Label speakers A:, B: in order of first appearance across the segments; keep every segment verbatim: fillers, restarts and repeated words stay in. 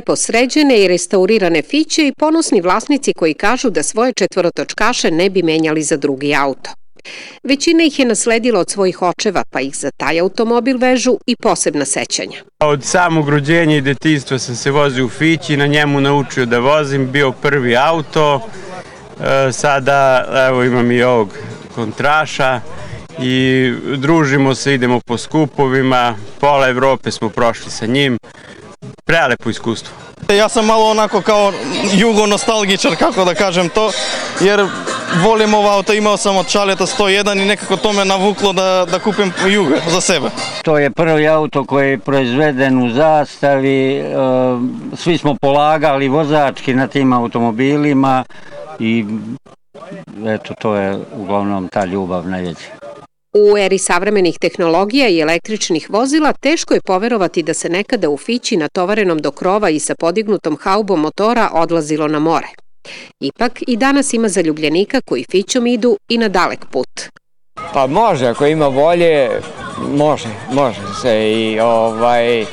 A: lepo sređene i restaurirane Fiće i ponosni vlasnici koji kažu da svoje četvorotočkaše ne bi menjali za drugi auto. Većina ih je nasledila od svojih očeva, pa ih za taj automobil vežu i posebna sećanja.
B: Od samog rođenja i detinjstva sam se vozio u Fići, na njemu naučio da vozim, bio prvi auto. E, sada evo imam i ovog kontraša i družimo se, idemo po skupovima, pola Evrope smo prošli sa njim. Prelepo iskustvo.
C: Ja sam malo onako kao jugo-nostalgičar, kako da kažem to, jer volim ovo auto, imao sam od Čaleta sto jedan i nekako to me navuklo da, da kupim Jugo za sebe.
D: To je prvi auto koji je proizveden u Zastavi, svi smo polagali vozački na tim automobilima i eto, to je uglavnom ta ljubav najveća.
A: U eri savremenih tehnologija i električnih vozila teško je poverovati da se nekada u Fići natovarenom do krova i sa podignutom haubom motora odlazilo na more. Ipak i danas ima zaljubljenika koji Fićom idu i na dalek put.
E: Pa može, ako ima volje, može, može se i ovaj,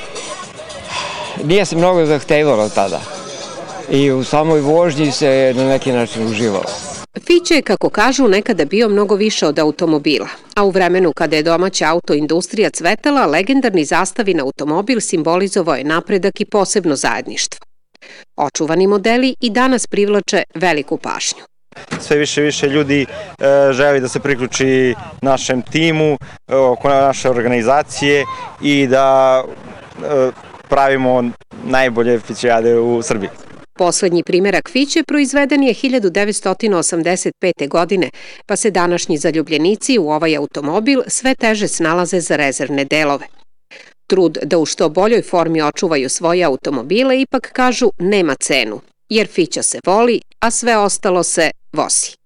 E: nije se mnogo zahtevalo tada i u samoj vožnji se na neki način uživalo.
A: Fiće je, kako kažu, nekada bio mnogo više od automobila, a u vremenu kada je domaća autoindustrija cvetala, legendarni zastavin automobil simbolizovao je napredak i posebno zajedništvo. Očuvani modeli i danas privlače veliku pažnju.
F: Sve više i više ljudi e, želi da se priključi našem timu, e, oko naše organizacije i da e, pravimo najbolje fićijade u Srbiji.
A: Poslednji primerak Fiće proizveden je hiljadu devetsto osamdeset pete. godine, pa se današnji zaljubljenici u ovaj automobil sve teže snalaze za rezervne delove. Trud da u što boljoj formi očuvaju svoje automobile ipak kažu nema cenu, jer Fića se voli, a sve ostalo se vozi.